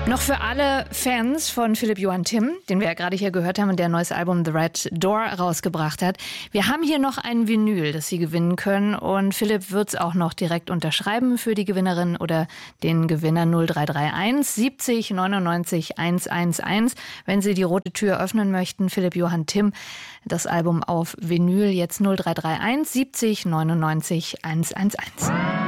Noch für alle Fans von Philipp Johann Timm, den wir ja gerade hier gehört haben und der ein neues Album The Red Door rausgebracht hat. Wir haben hier noch ein Vinyl, das Sie gewinnen können, und Philipp wird es auch noch direkt unterschreiben für die Gewinnerin oder den Gewinner 0331 70 99 111. Wenn Sie die rote Tür öffnen möchten, Philipp Johann Timm, das Album auf Vinyl jetzt 0331 70 99 111.